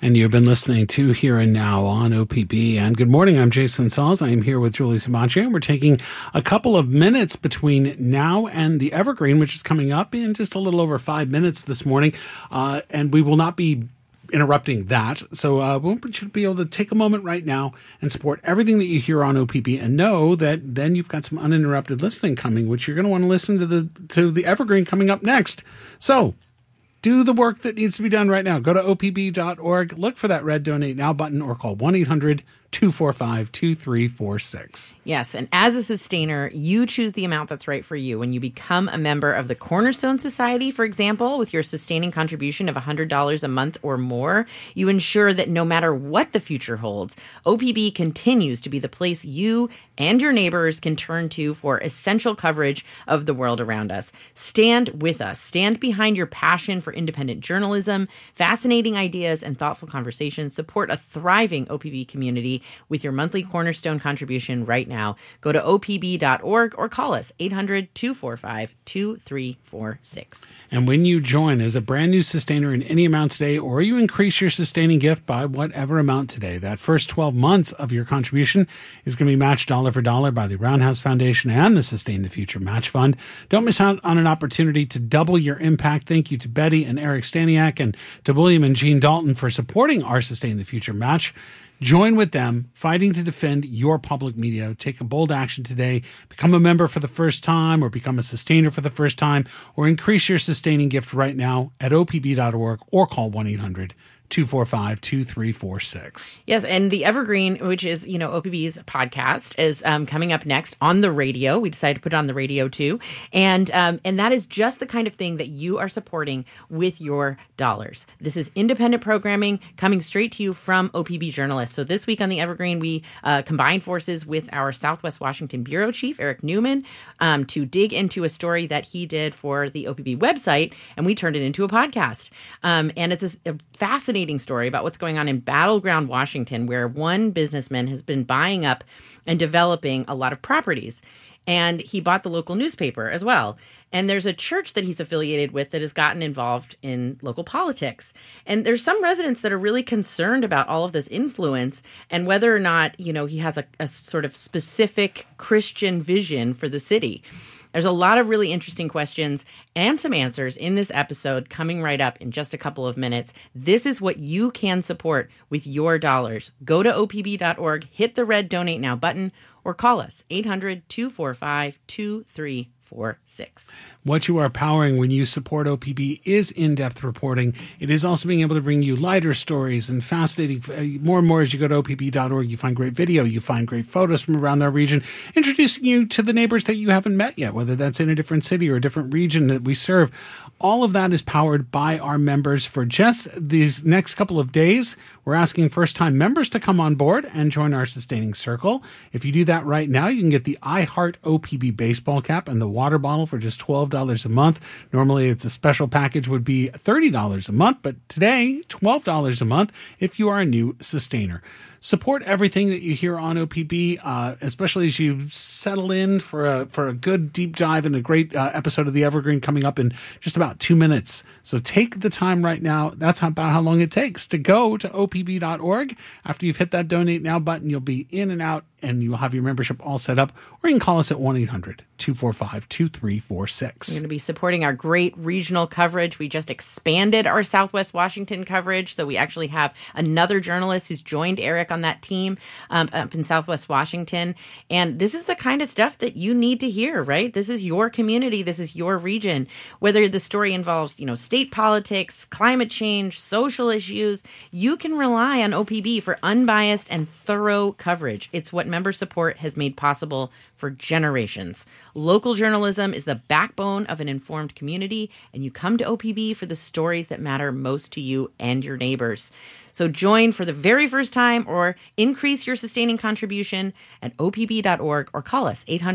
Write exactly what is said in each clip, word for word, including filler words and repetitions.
And you've been listening to Here and Now on O P B. And good morning, I'm Jason Sauls. I am here with Julie Samaccio, and we're taking a couple of minutes between now and the Evergreen, which is coming up in just a little over five minutes this morning. Uh, and we will not be interrupting that. So uh, we want you to be able to take a moment right now and support everything that you hear on O P B, and know that then you've got some uninterrupted listening coming, which you're going to want to listen to the to the Evergreen coming up next. So do the work that needs to be done right now. Go to O P B dot org, look for that red Donate Now button, or call one eight hundred two four five two three four six. Yes, and as a sustainer, you choose the amount that's right for you. When you become a member of the Cornerstone Society, for example, with your sustaining contribution of one hundred dollars a month or more, you ensure that no matter what the future holds, O P B continues to be the place you and your neighbors can turn to for essential coverage of the world around us. Stand with us. Stand behind your passion for independent journalism, fascinating ideas, and thoughtful conversations. Support a thriving O P B community with your monthly Cornerstone contribution right now. Go to O P B dot org or call us eight hundred two four five two three four six. And when you join as a brand new sustainer in any amount today, or you increase your sustaining gift by whatever amount today, that first twelve months of your contribution is going to be matched dollar for dollar by the Roundhouse Foundation and the Sustain the Future Match Fund. Don't miss out on an opportunity to double your impact. Thank you to Betty and Eric Staniak, and to William and Jean Dalton for supporting our Sustain the Future match. Join with them, fighting to defend your public media. Take a bold action today. Become a member for the first time, or become a sustainer for the first time, or increase your sustaining gift right now at O P B dot org, or call one eight hundred two four five two three four six. Yes, and the Evergreen, which is, you know, O P B's podcast, is um, coming up next on the radio. We decided to put it on the radio too. And um, and that is just the kind of thing that you are supporting with your dollars. This is independent programming coming straight to you from O P B journalists. So this week on the Evergreen, we uh, combined forces with our Southwest Washington bureau chief, Eric Newman, um, to dig into a story that he did for the O P B website, and we turned it into a podcast. Um, and it's a, a fascinating story about what's going on in Battleground, Washington, where one businessman has been buying up and developing a lot of properties. And he bought the local newspaper as well. And there's a church that he's affiliated with that has gotten involved in local politics. And there's some residents that are really concerned about all of this influence and whether or not, you know, he has a, a sort of specific Christian vision for the city. There's a lot of really interesting questions and some answers in this episode coming right up in just a couple of minutes. This is what you can support with your dollars. Go to O P B dot org, hit the red Donate Now button, or call us eight hundred two four five two three four six. What you are powering when you support O P B is in-depth reporting. It is also being able to bring you lighter stories and fascinating, uh, more and more as you go to O P B dot org, you find great video, you find great photos from around their region, introducing you to the neighbors that you haven't met yet, whether that's in a different city or a different region that we serve. All of that is powered by our members. For just these next couple of days, we're asking first-time members to come on board and join our Sustaining Circle. If you do that right now, you can get the I Heart O P B baseball cap and the water bottle for just twelve dollars a month. Normally, it's a special package would be thirty dollars a month, but today, twelve dollars a month if you are a new sustainer. Support everything that you hear on O P B, uh, especially as you settle in for a for a good deep dive and a great uh, episode of The Evergreen coming up in just about two minutes. So take the time right now. That's about how long it takes to go to O P B dot org. After you've hit that Donate Now button, you'll be in and out, and you'll have your membership all set up. Or you can call us at one eight hundred two four five two three four six. We're going to be supporting our great regional coverage. We just expanded our Southwest Washington coverage, so we actually have another journalist who's joined Eric on that team um, up in Southwest Washington. And this is the kind of stuff that you need to hear, right? This is your community. This is your region. Whether the story involves, you know, state politics, climate change, social issues, you can rely on O P B for unbiased and thorough coverage. It's what member support has made possible for generations. Local journalism is the backbone of an informed community, and you come to O P B for the stories that matter most to you and your neighbors. So join for the very first time or increase your sustaining contribution at O P B dot org or call us eight hundred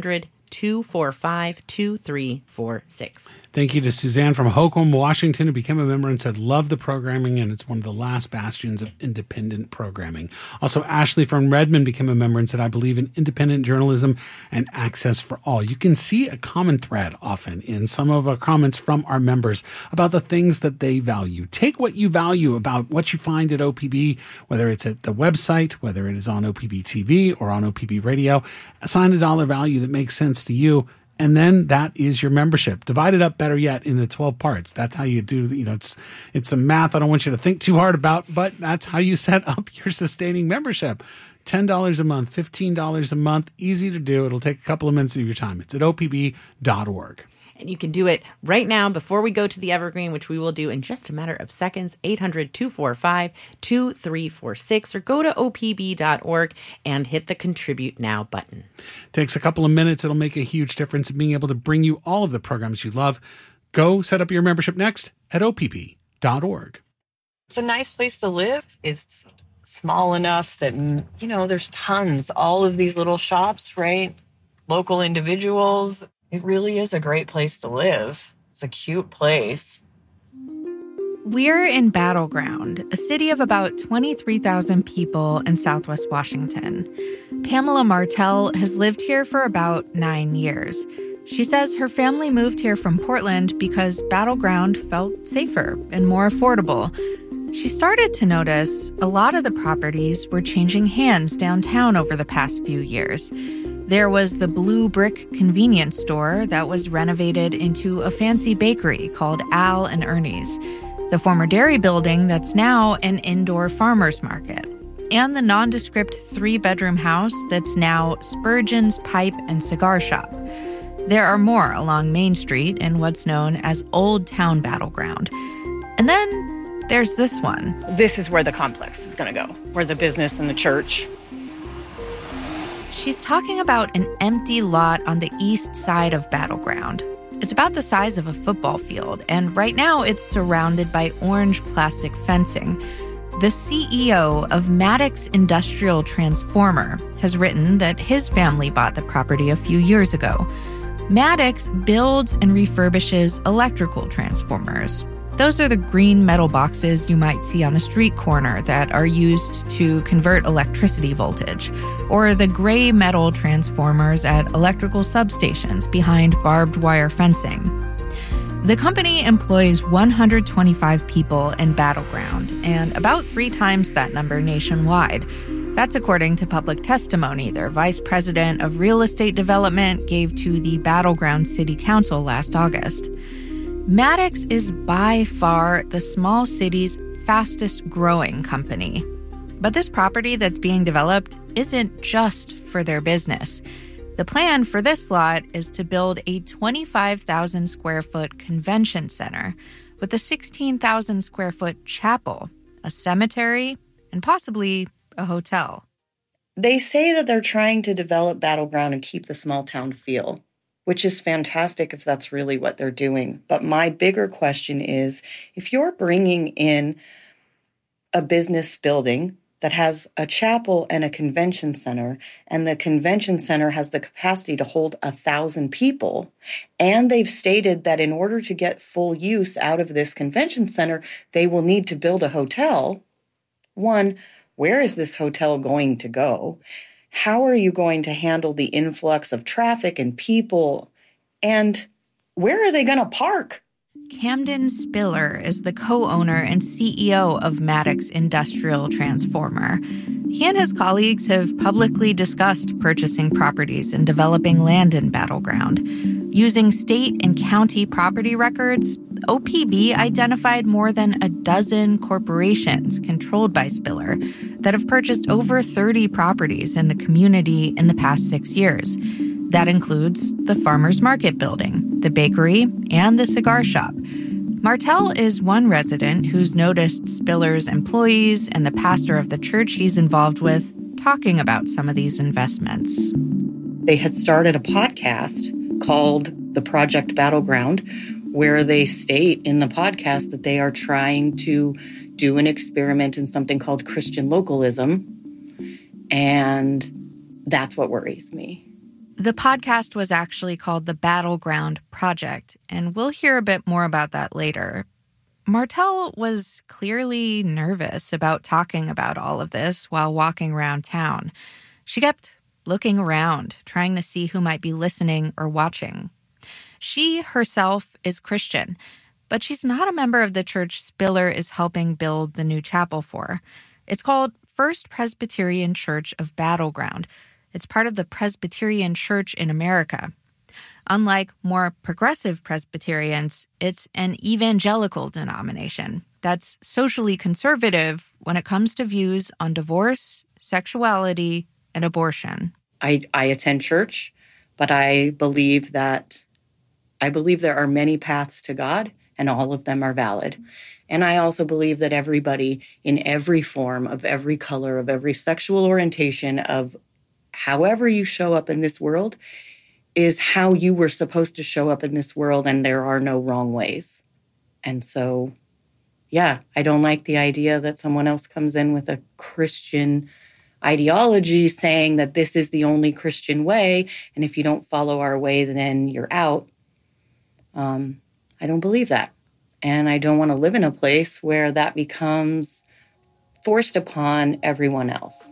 two four five, two three four six. Thank you to Suzanne from Holcomb, Washington, who became a member and said, love the programming, and it's one of the last bastions of independent programming. Also, Ashley from Redmond became a member and said, I believe in independent journalism and access for all. You can see a common thread often in some of our comments from our members about the things that they value. Take what you value about what you find at O P B, whether it's at the website, whether it is on O P B T V or on O P B radio, assign a dollar value that makes sense to you. And then that is your membership. Divide it up, better yet, in the twelve parts. That's how you do, you know, it's it's some math I don't want you to think too hard about, but that's how you set up your sustaining membership. ten dollars a month, fifteen dollars a month, easy to do. It'll take a couple of minutes of your time. It's at O P B dot org. And you can do it right now before we go to the Evergreen, which we will do in just a matter of seconds. eight hundred, two four five, two three four six, or go to O P B dot org and hit the Contribute Now button. Takes a couple of minutes. It'll make a huge difference in being able to bring you all of the programs you love. Go set up your membership next at O P B dot org. It's a nice place to live. It's small enough that, you know, there's tons, all of these little shops, right? Local individuals. It really is a great place to live. It's a cute place. We're in Battleground, a city of about twenty-three thousand people in Southwest Washington. Pamela Martell has lived here for about nine years. She says her family moved here from Portland because Battleground felt safer and more affordable. She started to notice a lot of the properties were changing hands downtown over the past few years. There was the Blue Brick convenience store that was renovated into a fancy bakery called Al and Ernie's, the former dairy building that's now an indoor farmer's market, and the nondescript three-bedroom house that's now Spurgeon's Pipe and Cigar Shop. There are more along Main Street in what's known as Old Town Battleground. And then there's this one. This is where the complex is going to go, where the business and the church. She's talking about an empty lot on the east side of Battleground. It's about the size of a football field, and right now it's surrounded by orange plastic fencing. The C E O of Maddox Industrial Transformer has written that his family bought the property a few years ago. Maddox builds and refurbishes electrical transformers. Those are the green metal boxes you might see on a street corner that are used to convert electricity voltage, or the gray metal transformers at electrical substations behind barbed wire fencing. The company employs one hundred twenty-five people in Battleground, and about three times that number nationwide. That's according to public testimony their vice president of real estate development gave to the Battleground City Council last August. Maddox is by far the small city's fastest growing company. But this property that's being developed isn't just for their business. The plan for this lot is to build a twenty-five thousand square foot convention center with a sixteen thousand square foot chapel, a cemetery, and possibly a hotel. They say that they're trying to develop Battleground and keep the small town feel, which is fantastic if that's really what they're doing. But my bigger question is, if you're bringing in a business building that has a chapel and a convention center, and the convention center has the capacity to hold a thousand people, and they've stated that in order to get full use out of this convention center, they will need to build a hotel. One, where is this hotel going to go? How are you going to handle the influx of traffic and people? And where are they going to park? Camden Spiller is the co-owner and C E O of Maddox Industrial Transformer. He and his colleagues have publicly discussed purchasing properties and developing land in Battleground. Using state and county property records, O P B identified more than a dozen corporations controlled by Spiller that have purchased over thirty properties in the community in the past six years. That includes the Farmers Market building, the bakery, and the cigar shop. Martell is one resident who's noticed Spiller's employees and the pastor of the church he's involved with talking about some of these investments. They had started a podcast called The Project Battleground, where they state in the podcast that they are trying to do an experiment in something called Christian localism. And that's what worries me. The podcast was actually called the Battleground Project, and we'll hear a bit more about that later. Martell was clearly nervous about talking about all of this while walking around town. She kept looking around, trying to see who might be listening or watching. She herself is Christian, but she's not a member of the church Spiller is helping build the new chapel for. It's called First Presbyterian Church of Battleground. It's part of the Presbyterian Church in America. Unlike more progressive Presbyterians, it's an evangelical denomination that's socially conservative when it comes to views on divorce, sexuality, and abortion. I, I attend church, but I believe that I believe there are many paths to God, and all of them are valid. And I also believe that everybody in every form, of every color, of every sexual orientation, of however you show up in this world is how you were supposed to show up in this world, and there are no wrong ways. And so, yeah, I don't like the idea that someone else comes in with a Christian ideology saying that this is the only Christian way, and if you don't follow our way, then you're out. Um, I don't believe that. And I don't want to live in a place where that becomes forced upon everyone else.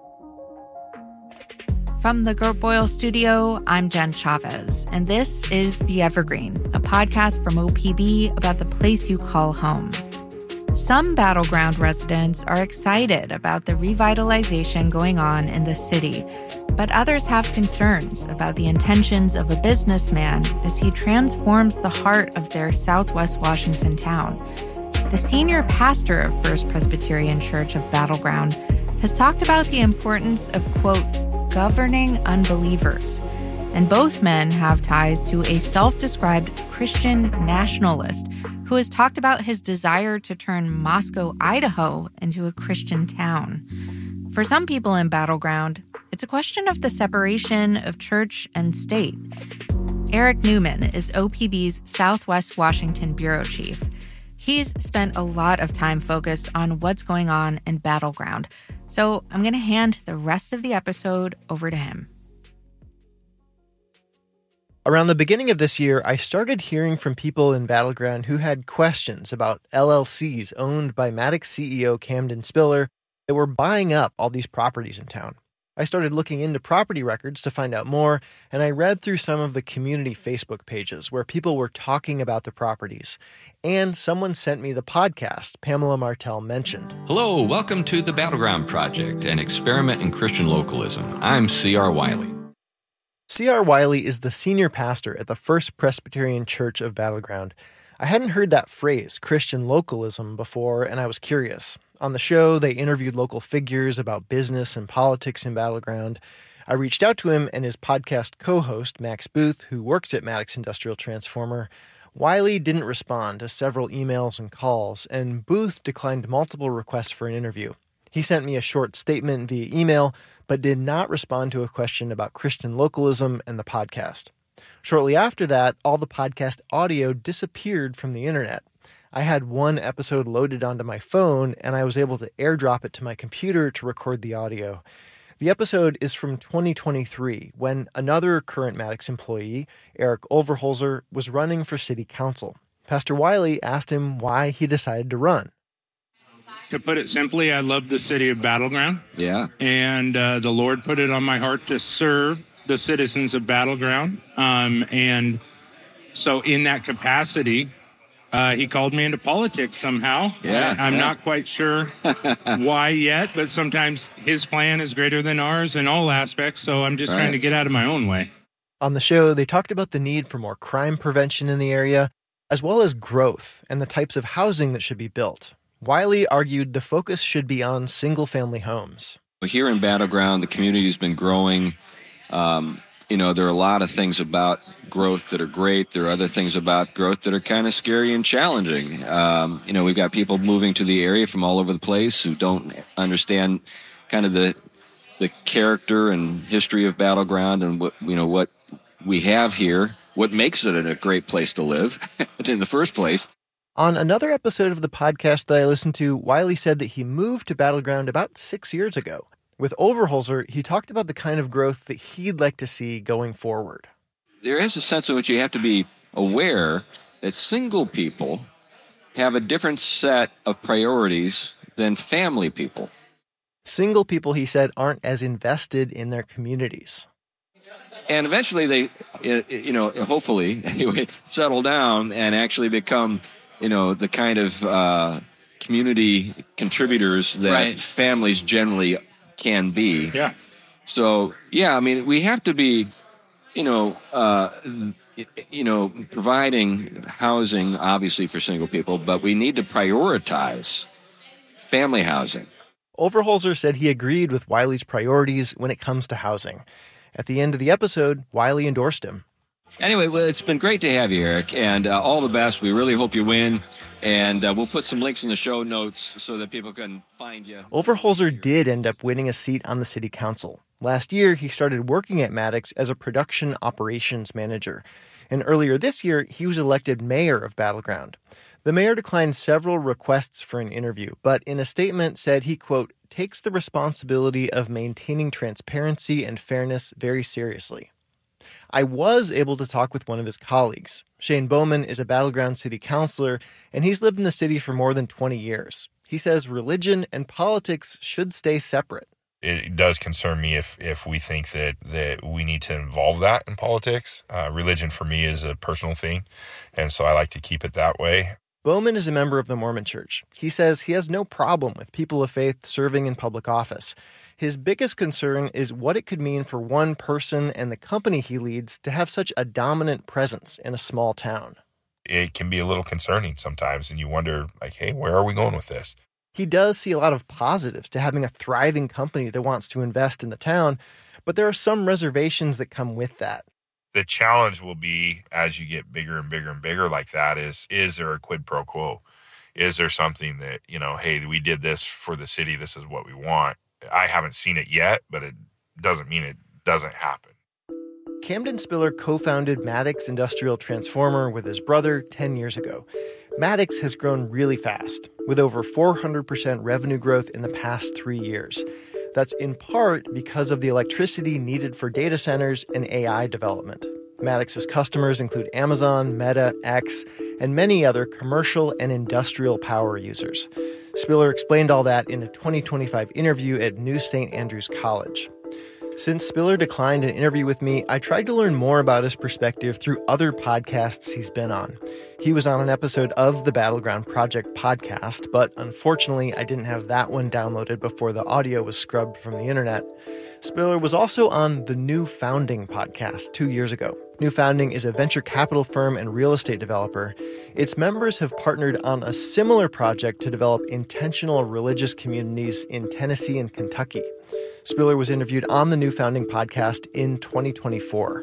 From the Gert Boyle studio, I'm Jen Chavez, and this is The Evergreen, a podcast from O P B about the place you call home. Some Battleground residents are excited about the revitalization going on in the city, but others have concerns about the intentions of a businessman as he transforms the heart of their Southwest Washington town. The senior pastor of First Presbyterian Church of Battleground has talked about the importance of, quote, governing unbelievers. And both men have ties to a self-described Christian nationalist who has talked about his desire to turn Moscow, Idaho into a Christian town. For some people in Battleground, it's a question of the separation of church and state. Eric Newman is O P B's Southwest Washington bureau chief. He's spent a lot of time focused on what's going on in Battleground. So I'm going to hand the rest of the episode over to him. Around the beginning of this year, I started hearing from people in Battleground who had questions about L L Cs owned by Maddox C E O Camden Spiller that were buying up all these properties in town. I started looking into property records to find out more, and I read through some of the community Facebook pages where people were talking about the properties. And someone sent me the podcast Pamela Martell mentioned. Hello, welcome to the Battleground Project, an experiment in Christian localism. I'm C R Wiley. C R Wiley is the senior pastor at the First Presbyterian Church of Battleground. I hadn't heard that phrase, Christian localism, before, and I was curious. On the show, they interviewed local figures about business and politics in Battleground. I reached out to him and his podcast co-host, Max Booth, who works at Maddox Industrial Transformer. Wiley didn't respond to several emails and calls, and Booth declined multiple requests for an interview. He sent me a short statement via email, but did not respond to a question about Christian localism and the podcast. Shortly after that, all the podcast audio disappeared from the internet. I had one episode loaded onto my phone, and I was able to airdrop it to my computer to record the audio. The episode is from twenty twenty-three, when another current Maddox employee, Eric Overholzer, was running for city council. Pastor Wiley asked him why he decided to run. To put it simply, I love the city of Battleground. Yeah. And uh, the Lord put it on my heart to serve the citizens of Battleground. Um, and so in that capacity, uh, he called me into politics somehow. Yeah. I, I'm yeah. not quite sure why yet, but sometimes his plan is greater than ours in all aspects. So I'm just right. trying to get out of my own way. On the show, they talked about the need for more crime prevention in the area, as well as growth and the types of housing that should be built. Wiley argued the focus should be on single-family homes. Here in Battleground, the community has been growing. Um, you know, there are a lot of things about growth that are great. There are other things about growth that are kind of scary and challenging. Um, you know, we've got people moving to the area from all over the place who don't understand kind of the the character and history of Battleground and what, you know, what we have here, what makes it a great place to live in the first place. On another episode of the podcast that I listened to, Wiley said that he moved to Battleground about six years ago. With Overholser, he talked about the kind of growth that he'd like to see going forward. There is a sense in which you have to be aware that single people have a different set of priorities than family people. Single people, he said, aren't as invested in their communities. And eventually they, you know, hopefully, anyway, settle down and actually become, you know, the kind of uh, community contributors that right. families generally can be. Yeah. So, yeah, I mean, we have to be, you know, uh, you know, providing housing, obviously, for single people, but we need to prioritize family housing. Overholser said he agreed with Wiley's priorities when it comes to housing. At the end of the episode, Wiley endorsed him. Anyway, well, it's been great to have you, Eric, and uh, all the best. We really hope you win, and uh, we'll put some links in the show notes so that people can find you. Overholser did end up winning a seat on the city council. Last year, he started working at Maddox as a production operations manager, and earlier this year, he was elected mayor of Battleground. The mayor declined several requests for an interview, but in a statement said he, quote, takes the responsibility of maintaining transparency and fairness very seriously. I was able to talk with one of his colleagues. Shane Bowman is a Battleground city councilor, and he's lived in the city for more than twenty years. He says religion and politics should stay separate. It does concern me if, if we think that, that we need to involve that in politics. Uh, religion for me is a personal thing, and so I like to keep it that way. Bowman is a member of the Mormon Church. He says he has no problem with people of faith serving in public office. His biggest concern is what it could mean for one person and the company he leads to have such a dominant presence in a small town. It can be a little concerning sometimes, and you wonder, like, hey, where are we going with this? He does see a lot of positives to having a thriving company that wants to invest in the town, but there are some reservations that come with that. The challenge will be, as you get bigger and bigger and bigger like that, is, is there a quid pro quo? Is there something that, you know, hey, we did this for the city, this is what we want? I haven't seen it yet, but it doesn't mean it doesn't happen. Camden Spiller co-founded Maddox Industrial Transformer with his brother ten years ago. Maddox has grown really fast, with over four hundred percent revenue growth in the past three years. That's in part because of the electricity needed for data centers and A I development. Maddox's customers include Amazon, Meta, X, and many other commercial and industrial power users. Spiller explained all that in a twenty twenty-five interview at New Saint Andrews College. Since Spiller declined an interview with me, I tried to learn more about his perspective through other podcasts he's been on. He was on an episode of the Battleground Project podcast, but unfortunately, I didn't have that one downloaded before the audio was scrubbed from the internet. Spiller was also on the New Founding podcast two years ago. New Founding is a venture capital firm and real estate developer. Its members have partnered on a similar project to develop intentional religious communities in Tennessee and Kentucky. Spiller was interviewed on the New Founding podcast in twenty twenty-four.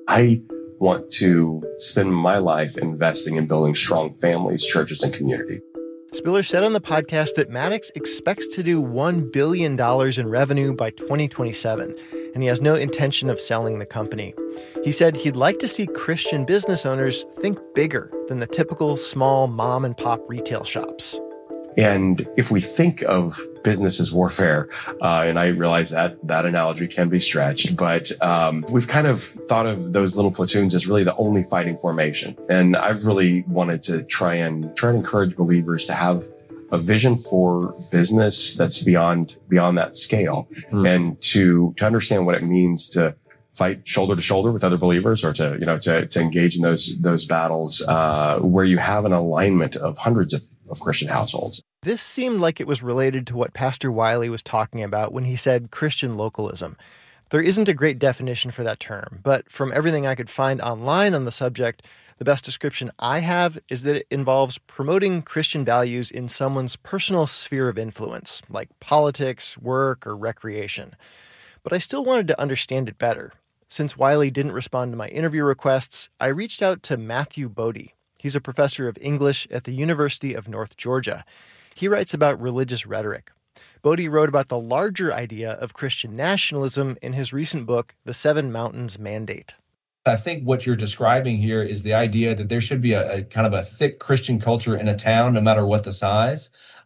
I want to spend my life investing in building strong families, churches, and community. Spiller said on the podcast that Maddox expects to do one billion dollars in revenue by twenty twenty-seven, and he has no intention of selling the company. He said he'd like to see Christian business owners think bigger than the typical small mom-and-pop retail shops. And if we think of business as warfare, uh, and I realize that that analogy can be stretched, but um, we've kind of thought of those little platoons as really the only fighting formation. And I've really wanted to try and try and encourage believers to have a vision for business that's beyond beyond that scale, mm. and to to understand what it means to fight shoulder to shoulder with other believers, or to you know to to engage in those those battles uh, where you have an alignment of hundreds of, of Christian households. This seemed like it was related to what Pastor Wiley was talking about when he said Christian localism. There isn't a great definition for that term, but from everything I could find online on the subject, the best description I have is that it involves promoting Christian values in someone's personal sphere of influence, like politics, work, or recreation. But I still wanted to understand it better. Since Wiley didn't respond to my interview requests, I reached out to Matthew Bodie. He's a professor of English at the University of North Georgia. He writes about religious rhetoric. Bodie wrote about the larger idea of Christian nationalism in his recent book, The Seven Mountains Mandate. I think what you're describing here is the idea that there should be a, a kind of a thick Christian culture in a town, no matter what the size.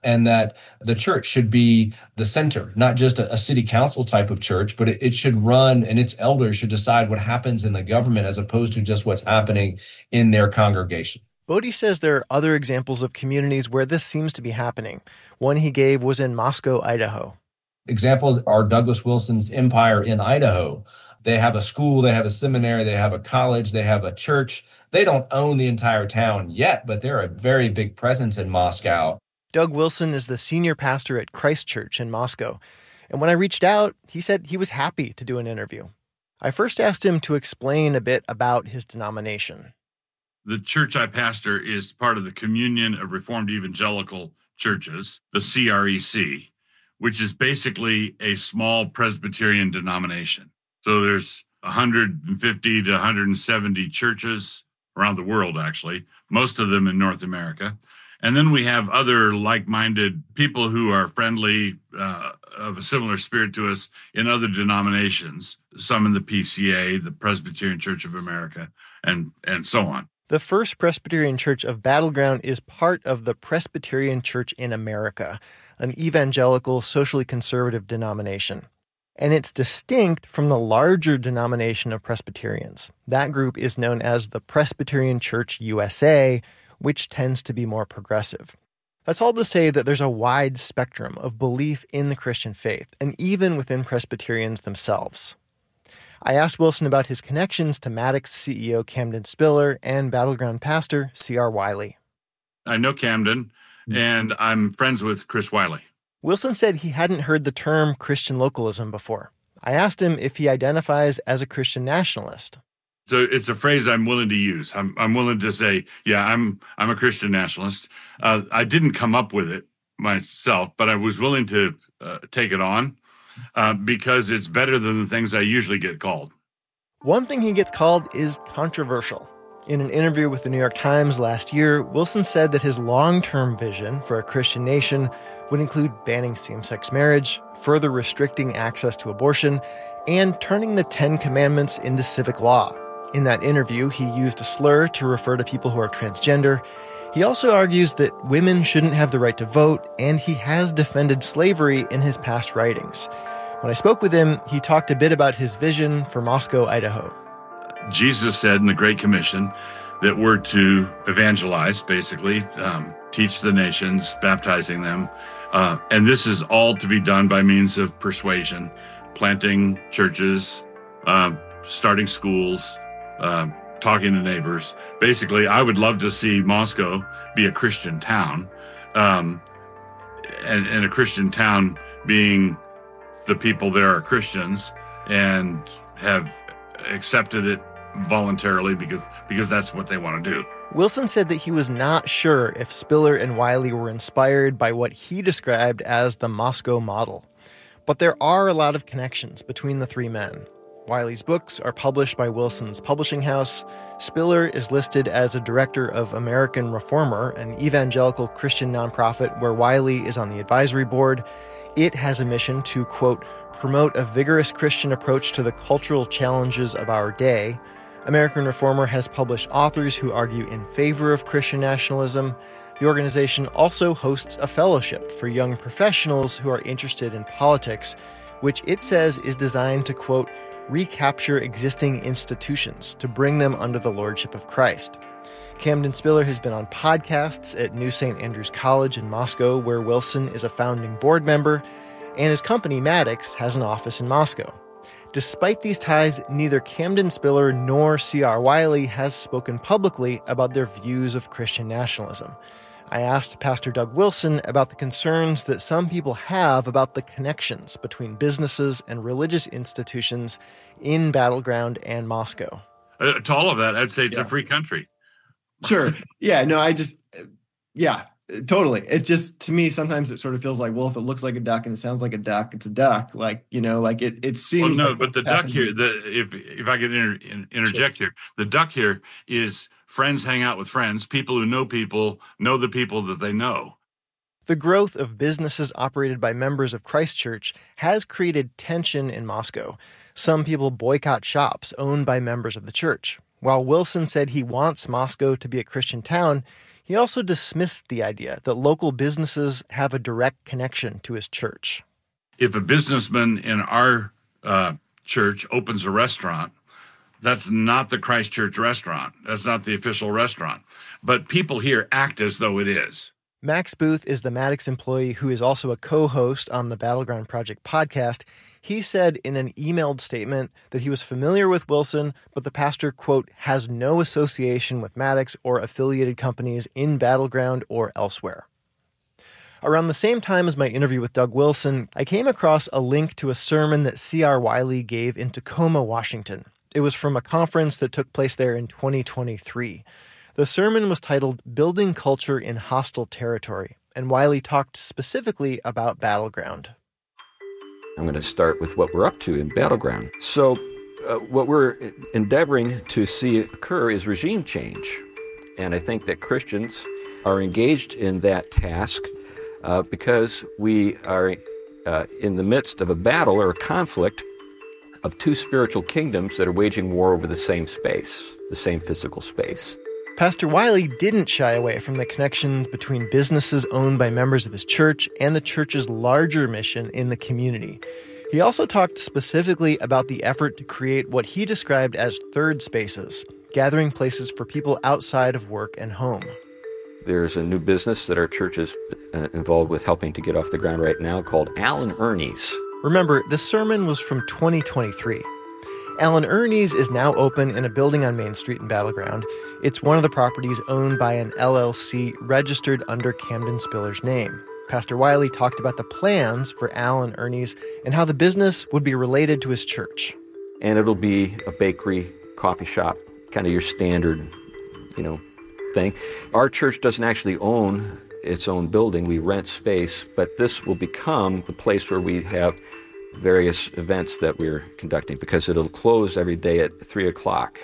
and that the church should be the center, not just a, a city council type of church, but it, it should run and its elders should decide what happens in the government as opposed to just what's happening in their congregation. Bodie says there are other examples of communities where this seems to be happening. One he gave was in Moscow, Idaho. Examples are Douglas Wilson's Empire in Idaho. They have a school, they have a seminary, they have a college, they have a church. They don't own the entire town yet, but they're a very big presence in Moscow. Doug Wilson is the senior pastor at Christ Church in Moscow. And when I reached out, he said he was happy to do an interview. I first asked him to explain a bit about his denomination. The church I pastor is part of the Communion of Reformed Evangelical Churches, the C R E C, which is basically a small Presbyterian denomination. So there's one hundred fifty to one hundred seventy churches around the world, actually, most of them in North America. And then we have other like-minded people who are friendly, uh, of a similar spirit to us in other denominations, some in the P C A, the Presbyterian Church of America, and, and so on. The First Presbyterian Church of Battleground is part of the Presbyterian Church in America, an evangelical, socially conservative denomination. And it's distinct from the larger denomination of Presbyterians. That group is known as the Presbyterian Church U S A, which tends to be more progressive. That's all to say that there's a wide spectrum of belief in the Christian faith, and even within Presbyterians themselves. I asked Wilson about his connections to Maddox C E O Camden Spiller and Battleground pastor C R Wiley. I know Camden, and I'm friends with Chris Wiley. Wilson said he hadn't heard the term Christian localism before. I asked him if he identifies as a Christian nationalist. So it's a phrase I'm willing to use. I'm I'm willing to say, yeah, I'm I'm a Christian nationalist. Uh, I didn't come up with it myself, but I was willing to uh, take it on uh, because it's better than the things I usually get called. One thing he gets called is controversial. In an interview with the New York Times last year, Wilson said that his long-term vision for a Christian nation would include banning same-sex marriage, further restricting access to abortion, and turning the Ten Commandments into civic law. In that interview, he used a slur to refer to people who are transgender. He also argues that women shouldn't have the right to vote, and he has defended slavery in his past writings. When I spoke with him, he talked a bit about his vision for Moscow, Idaho. Jesus said in the Great Commission that we're to evangelize, basically, um, teach the nations, baptizing them. Uh, and this is all to be done by means of persuasion, planting churches, uh, starting schools, uh, talking to neighbors. Basically, I would love to see Moscow be a Christian town, um, and, and a Christian town being the people there are Christians and have accepted it voluntarily because because that's what they want to do. Wilson said that he was not sure if Spiller and Wiley were inspired by what he described as the Moscow model. But there are a lot of connections between the three men. Wiley's books are published by Wilson's publishing house. Spiller is listed as a director of American Reformer, an evangelical Christian nonprofit where Wiley is on the advisory board. It has a mission to, quote, promote a vigorous Christian approach to the cultural challenges of our day. American Reformer has published authors who argue in favor of Christian nationalism. The organization also hosts a fellowship for young professionals who are interested in politics, which it says is designed to, quote, recapture existing institutions to bring them under the lordship of Christ. Camden Spiller has been on podcasts at New Saint Andrews College in Moscow, where Wilson is a founding board member, and his company, Maddox, has an office in Moscow. Despite these ties, neither Camden Spiller nor C R Wiley has spoken publicly about their views of Christian nationalism. I asked Pastor Doug Wilson about the concerns that some people have about the connections between businesses and religious institutions in Battleground and Moscow. Uh, to all of that, I'd say it's Yeah. a free country. Sure. Yeah, no, I just, yeah, totally. It just, to me, sometimes it sort of feels like, well, if it looks like a duck and it sounds like a duck, it's a duck. Like, you know, like it, it seems Well, no, like but the what's duck happening- here, the, if if I could inter, in, interject here, the duck here is friends hang out with friends. People who know people know the people that they know. The growth of businesses operated by members of Christ Church has created tension in Moscow. Some people boycott shops owned by members of the church. While Wilson said he wants Moscow to be a Christian town, He also dismissed the idea that local businesses have a direct connection to his church. If a businessman in our uh, church opens a restaurant, that's not the Christ Church restaurant. That's not the official restaurant. But people here act as though it is. Max Booth is the Maddox employee who is also a co-host on the Battleground Project podcast. He said in an emailed statement that he was familiar with Wilson, but the pastor, quote, has no association with Maddox or affiliated companies in Battleground or elsewhere. Around the same time as my interview with Doug Wilson, I came across a link to a sermon that C R Wiley gave in Tacoma, Washington. It was from a conference that took place there in twenty twenty-three. The sermon was titled Building Culture in Hostile Territory, and Wiley talked specifically about Battleground. I'm going to start with what we're up to in Battleground. So uh, what we're endeavoring to see occur is regime change. And I think that Christians are engaged in that task uh, because we are uh, in the midst of a battle or a conflict of two spiritual kingdoms that are waging war over the same space, the same physical space. Pastor Wiley didn't shy away from the connections between businesses owned by members of his church and the church's larger mission in the community. He also talked specifically about the effort to create what he described as third spaces, gathering places for people outside of work and home. There's a new business that our church is uh, involved with helping to get off the ground right now called Alan Ernie's. Remember, this sermon was from twenty twenty-three. Alan Ernie's is now open in a building on Main Street in Battleground. It's one of the properties owned by an L L C registered under Camden Spiller's name. Pastor Wiley talked about the plans for Alan Ernie's and how the business would be related to his church. And it'll be a bakery, coffee shop, kind of your standard, you know, thing. Our church doesn't actually own its own building. We rent space, but this will become the place where we have various events that we're conducting, because it'll close every day at three o'clock.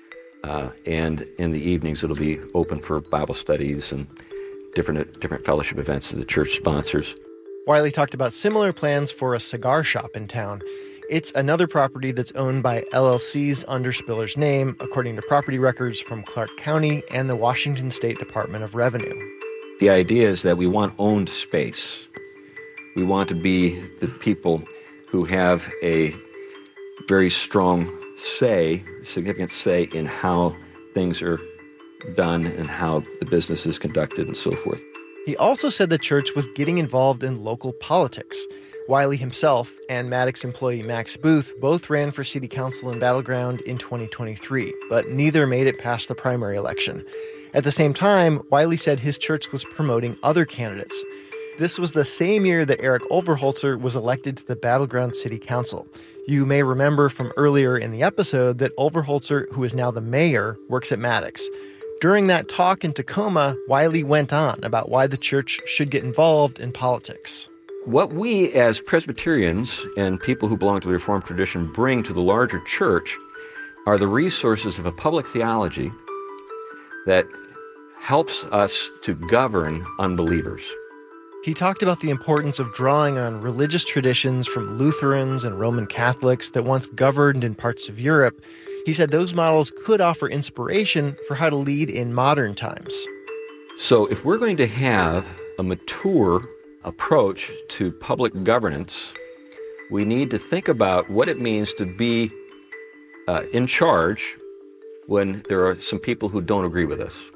Uh, and in the evenings, it'll be open for Bible studies and different different fellowship events that the church sponsors. Wiley talked about similar plans for a cigar shop in town. It's another property that's owned by L L Cs under Spiller's name, according to property records from Clark County and the Washington State Department of Revenue. The idea is that we want owned space. We want to be the people who have a very strong say, significant say in how things are done and how the business is conducted and so forth. He also said the church was getting involved in local politics. Wiley himself and Maddox employee Max Booth both ran for city council in Battleground in twenty twenty-three, but neither made it past the primary election. At the same time, Wiley said his church was promoting other candidates. This was the same year that Eric Overholtzer was elected to the Battleground City Council. You may remember from earlier in the episode that Overholtzer, who is now the mayor, works at Maddox. During that talk in Tacoma, Wiley went on about why the church should get involved in politics. What we as Presbyterians and people who belong to the Reformed tradition bring to the larger church are the resources of a public theology that helps us to govern unbelievers. He talked about the importance of drawing on religious traditions from Lutherans and Roman Catholics that once governed in parts of Europe. He said those models could offer inspiration for how to lead in modern times. So if we're going to have a mature approach to public governance, we need to think about what it means to be uh, in charge when there are some people who don't agree with us.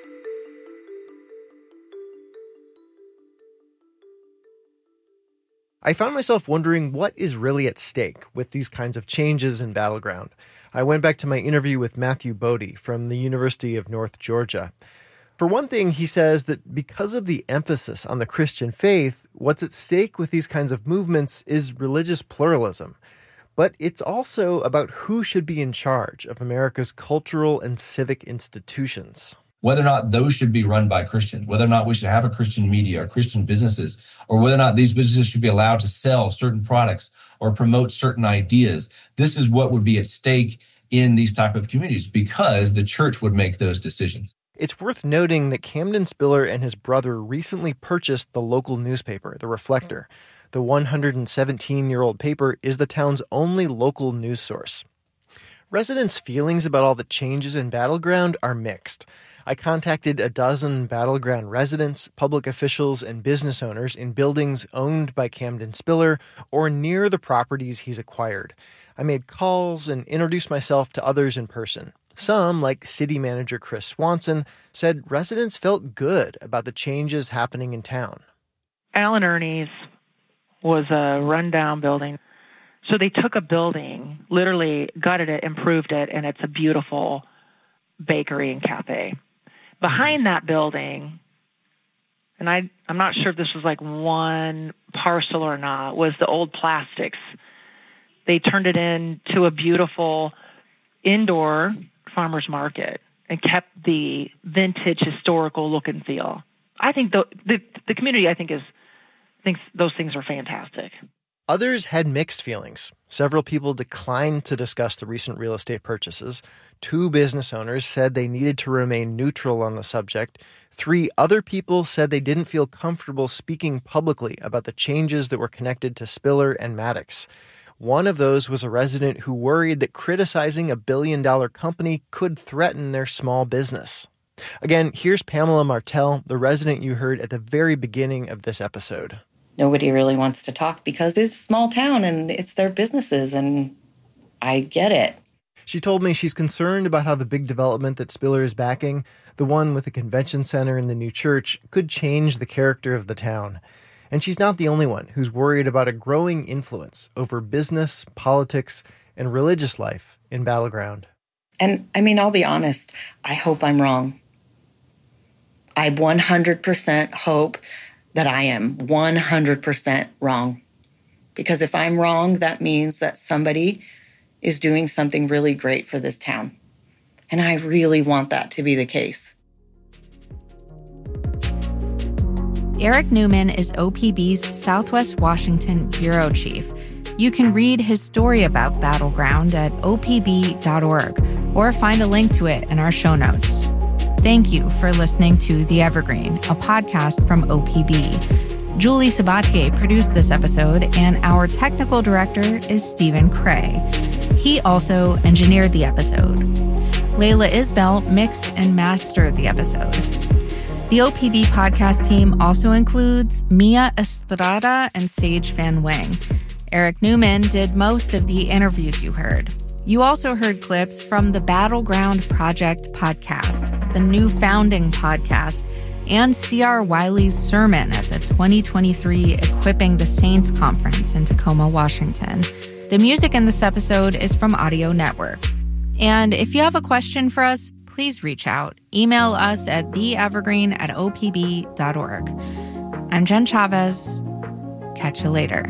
I found myself wondering what is really at stake with these kinds of changes in Battleground. I went back to my interview with Matthew Bodie from the University of North Georgia. For one thing, he says that because of the emphasis on the Christian faith, what's at stake with these kinds of movements is religious pluralism. But it's also about who should be in charge of America's cultural and civic institutions. Whether or not those should be run by Christians, whether or not we should have a Christian media or Christian businesses, or whether or not these businesses should be allowed to sell certain products or promote certain ideas. This is what would be at stake in these type of communities because the church would make those decisions. It's worth noting that Camden Spiller and his brother recently purchased the local newspaper, The Reflector. The one hundred seventeen-year-old paper is the town's only local news source. Residents' feelings about all the changes in Battleground are mixed. I contacted a dozen Battleground residents, public officials, and business owners in buildings owned by Camden Spiller or near the properties he's acquired. I made calls and introduced myself to others in person. Some, like city manager Chris Swanson, said residents felt good about the changes happening in town. Alan Ernie's was a rundown building. So they took a building, literally gutted it, improved it, and it's a beautiful bakery and cafe. Behind that building, and I, I'm not sure if this was like one parcel or not, was the old plastics. They turned it into a beautiful indoor farmer's market and kept the vintage historical look and feel. I think the the, the community, I think, is thinks those things are fantastic. Others had mixed feelings. Several people declined to discuss the recent real estate purchases. Two business owners said they needed to remain neutral on the subject. Three other people said they didn't feel comfortable speaking publicly about the changes that were connected to Spiller and Maddox. One of those was a resident who worried that criticizing a billion-dollar company could threaten their small business. Again, here's Pamela Martell, the resident you heard at the very beginning of this episode. Nobody really wants to talk because it's a small town and it's their businesses, and I get it. She told me she's concerned about how the big development that Spiller is backing, the one with the convention center and the new church, could change the character of the town. And she's not the only one who's worried about a growing influence over business, politics, and religious life in Battleground. And I mean, I'll be honest, I hope I'm wrong. I one hundred percent hope that I am one hundred percent wrong. Because if I'm wrong, that means that somebody is doing something really great for this town. And I really want that to be the case. Eric Newman is O P B's Southwest Washington Bureau Chief. You can read his story about Battleground at O P B dot org or find a link to it in our show notes. Thank you for listening to The Evergreen, a podcast from O P B. Julie Sabatier produced this episode, and our technical director is Stephen Cray. He also engineered the episode. Layla Isbell mixed and mastered the episode. The O P B podcast team also includes Mia Estrada and Sage Van Wing. Eric Newman did most of the interviews you heard. You also heard clips from the Battleground Project podcast, the New Founding podcast, and C R Wiley's sermon at the twenty twenty-three Equipping the Saints Conference in Tacoma, Washington. The music in this episode is from Audio Network. And if you have a question for us, please reach out. Email us at theevergreen at O P B dot org. I'm Jen Chavez. Catch you later.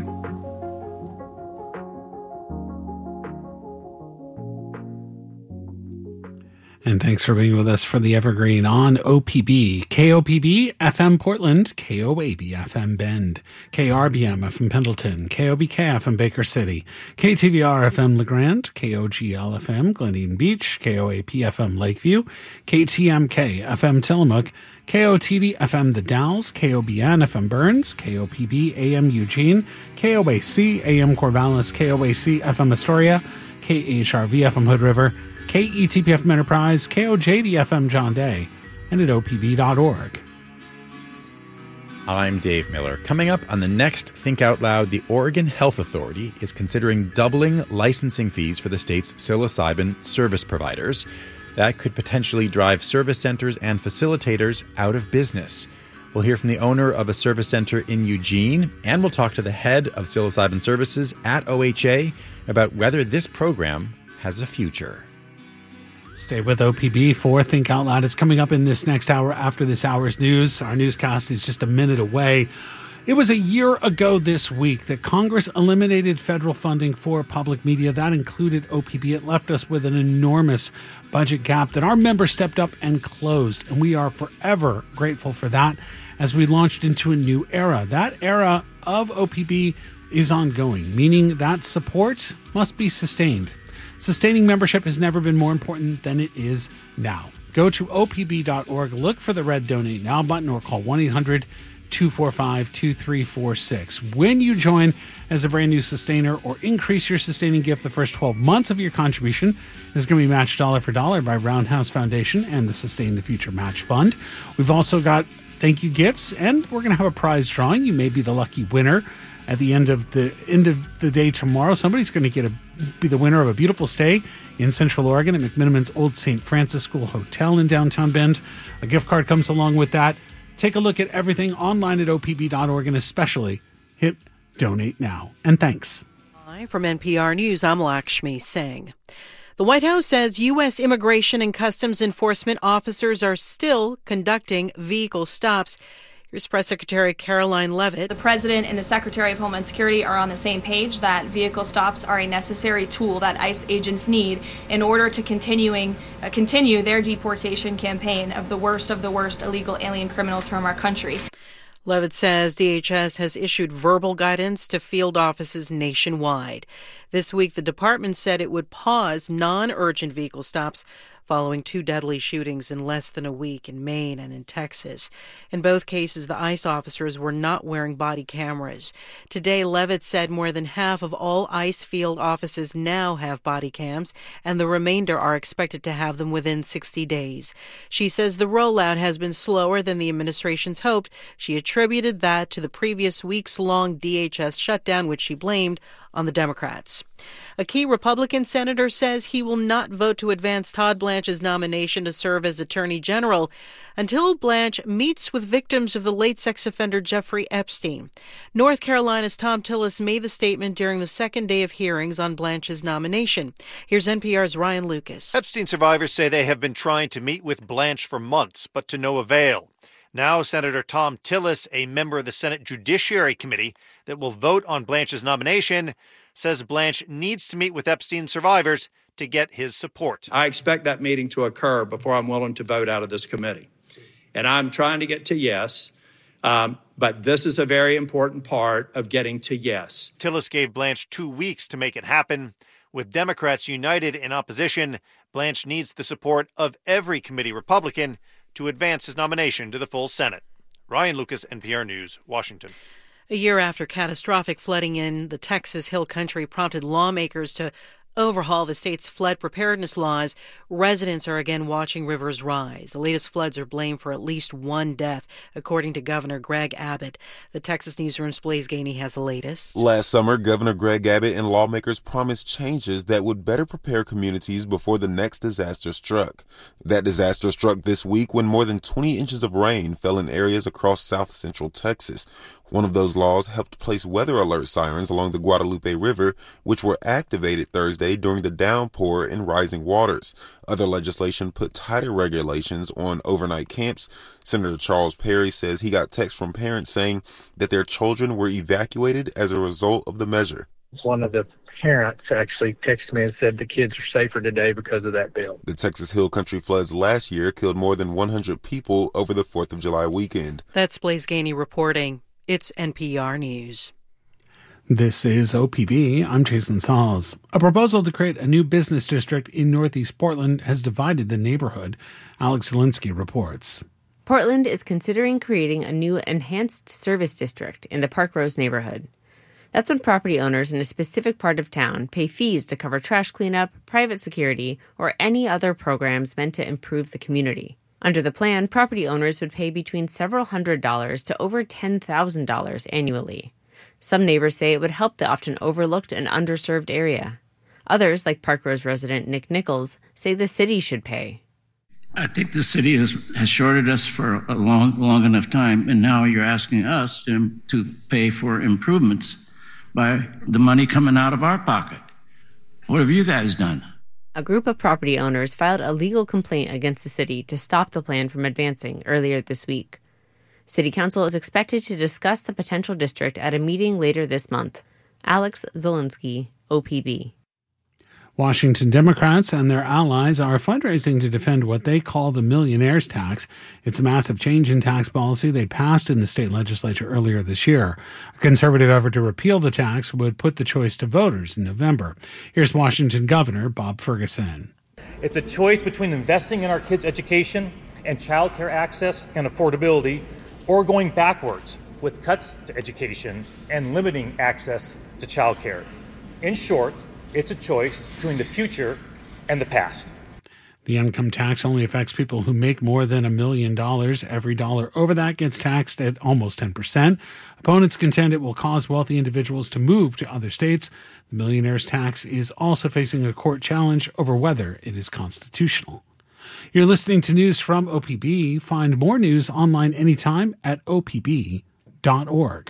And thanks for being with us for The Evergreen on O P B. K O P B F M Portland, K O A B F M Bend, K R B M F M Pendleton, K O B K F M Baker City, K T V R F M LeGrand, K O G L F M Glen Eden Beach, K O A P F M Lakeview, K T M K F M Tillamook, K O T D F M The Dalles, K O B N F M Burns, K O P B A M Eugene, K O A C A M Corvallis, K O A C F M Astoria, K H R V F M Hood River, K E T P F M Enterprise, K O J D F M John Day, and at O P B dot org. I'm Dave Miller. Coming up on the next Think Out Loud, the Oregon Health Authority is considering doubling licensing fees for the state's psilocybin service providers. That could potentially drive service centers and facilitators out of business. We'll hear from the owner of a service center in Eugene, and we'll talk to the head of psilocybin services at O H A about whether this program has a future. Stay with O P B for Think Out Loud. It's coming up in this next hour after this hour's news. Our newscast is just a minute away. It was a year ago this week that Congress eliminated federal funding for public media. That included O P B. It left us with an enormous budget gap that our members stepped up and closed. And we are forever grateful for that as we launched into a new era. That era of O P B is ongoing, meaning that support must be sustained. Sustaining membership has never been more important than it is now. Go to O P B dot org, look for the red Donate Now button, or call one eight hundred two four five, two three four six. When you join as a brand new sustainer or increase your sustaining gift, the first twelve months of your contribution is going to be matched dollar for dollar by Roundhouse Foundation and the Sustain the Future Match Fund. We've also got thank you gifts, and we're going to have a prize drawing. You may be the lucky winner at the end of the end of the day tomorrow. Somebody's going to get a be the winner of a beautiful stay in Central Oregon at McMiniman's Old Saint Francis School Hotel in downtown Bend. A gift card comes along with that. Take a look at everything online at O P B dot org, and especially hit donate now. And thanks. Hi, from N P R News, I'm Lakshmi Singh. The White House says U S Immigration and Customs Enforcement officers are still conducting vehicle stops. Here's Press Secretary Caroline Leavitt. The President and the Secretary of Homeland Security are on the same page that vehicle stops are a necessary tool that ICE agents need in order to continuing uh, continue their deportation campaign of the worst of the worst illegal alien criminals from our country. Leavitt says D H S has issued verbal guidance to field offices nationwide. This week, the department said it would pause non-urgent vehicle stops following two deadly shootings in less than a week in Maine and in Texas. In both cases, the ICE officers were not wearing body cameras. Today, Leavitt said more than half of all ICE field offices now have body cams, and the remainder are expected to have them within sixty days. She says the rollout has been slower than the administration's hoped. She attributed that to the previous weeks-long D H S shutdown, which she blamed on the Democrats. A key Republican senator says he will not vote to advance Todd Blanche's nomination to serve as Attorney General until Blanche meets with victims of the late sex offender Jeffrey Epstein. North Carolina's Tom Tillis made the statement during the second day of hearings on Blanche's nomination. Here's N P R's Ryan Lucas. Epstein survivors say they have been trying to meet with Blanche for months, but to no avail. Now, Senator Tom Tillis, a member of the Senate Judiciary Committee that will vote on Blanche's nomination, says Blanche needs to meet with Epstein survivors to get his support. I expect that meeting to occur before I'm willing to vote out of this committee. And I'm trying to get to yes, um, but this is a very important part of getting to yes. Tillis gave Blanche two weeks to make it happen. With Democrats united in opposition, Blanche needs the support of every committee Republican to advance his nomination to the full Senate. Ryan Lucas, N P R News, Washington. A year after catastrophic flooding in the Texas Hill Country prompted lawmakers to overhaul the state's flood preparedness laws, residents are again watching rivers rise. The latest floods are blamed for at least one death, according to Governor Greg Abbott. The Texas Newsroom's Blaise Gainey has the latest. Last summer, Governor Greg Abbott and lawmakers promised changes that would better prepare communities before the next disaster struck. That disaster struck this week when more than twenty inches of rain fell in areas across south central Texas. One of those laws helped place weather alert sirens along the Guadalupe River, which were activated Thursday during the downpour and rising waters. Other legislation put tighter regulations on overnight camps. Senator Charles Perry says he got texts from parents saying that their children were evacuated as a result of the measure. One of the parents actually texted me and said the kids are safer today because of that bill. The Texas Hill Country floods last year killed more than one hundred people over the fourth of July weekend. That's Blaise Gainey reporting. It's N P R News. This is O P B. I'm Jason Sauls. A proposal to create a new business district in Northeast Portland has divided the neighborhood. Alex Zielinski reports. Portland is considering creating a new enhanced service district in the Park Rose neighborhood. That's when property owners in a specific part of town pay fees to cover trash cleanup, private security, or any other programs meant to improve the community. Under the plan, property owners would pay between several hundred dollars to over ten thousand dollars annually. Some neighbors say it would help the often overlooked and underserved area. Others, like Park Rose resident Nick Nichols, say the city should pay. I think the city has, has shorted us for a long, long enough time, and now you're asking us to, to pay for improvements by the money coming out of our pocket. What have you guys done? A group of property owners filed a legal complaint against the city to stop the plan from advancing earlier this week. City Council is expected to discuss the potential district at a meeting later this month. Alex Zielinski, O P B. Washington Democrats and their allies are fundraising to defend what they call the millionaire's tax. It's a massive change in tax policy they passed in the state legislature earlier this year. A conservative effort to repeal the tax would put the choice to voters in November. Here's Washington Governor Bob Ferguson. It's a choice between investing in our kids' education and child care access and affordability or going backwards with cuts to education and limiting access to childcare. In short, it's a choice between the future and the past. The income tax only affects people who make more than a million dollars. Every dollar over that gets taxed at almost ten percent. Opponents contend it will cause wealthy individuals to move to other states. The millionaire's tax is also facing a court challenge over whether it is constitutional. You're listening to news from O P B. Find more news online anytime at O P B dot org.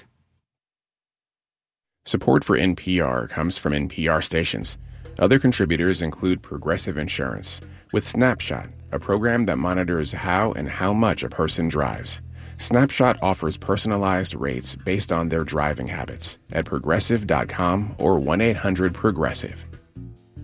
Support for N P R comes from N P R stations. Other contributors include Progressive Insurance, with Snapshot, a program that monitors how and how much a person drives. Snapshot offers personalized rates based on their driving habits at progressive dot com or one eight hundred progressive.